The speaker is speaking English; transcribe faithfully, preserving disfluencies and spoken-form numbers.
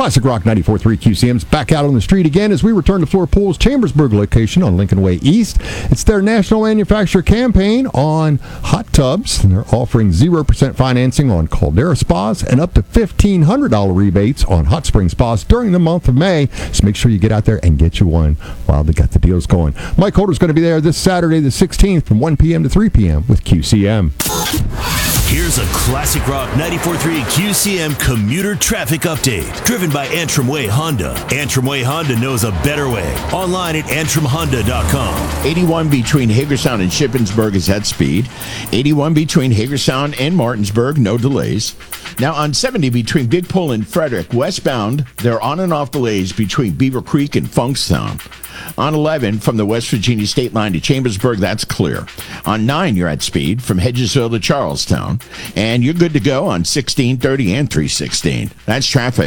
Classic Rock ninety-four point three Q C M's back out on the street again as we return to Floor Pool's Chambersburg location on Lincoln Way East. It's their national manufacturer campaign on hot tubs. And they're offering zero percent financing on Caldera spas and up to fifteen hundred dollars rebates on hot spring spas during the month of May. So make sure you get out there and get you one while they got the deals going. Mike Holder's going to be there this Saturday the sixteenth from one p.m. to three p.m. with Q C M. Here's a Classic Rock ninety-four point three Q C M commuter traffic update, driven by Antrim Way Honda. Antrim Way Honda knows a better way. Online at antrim honda dot com. eighty-one between Hagerstown and Shippensburg is at speed. eighty-one between Hagerstown and Martinsburg, no delays. Now on seventy between Big Pull and Frederick, westbound, there are on and off delays between Beaver Creek and Funkstown. On eleven, from the West Virginia state line to Chambersburg, that's clear. On nine, you're at speed from Hedgesville to Charlestown. And you're good to go on sixteen, thirty, and three sixteen. That's traffic.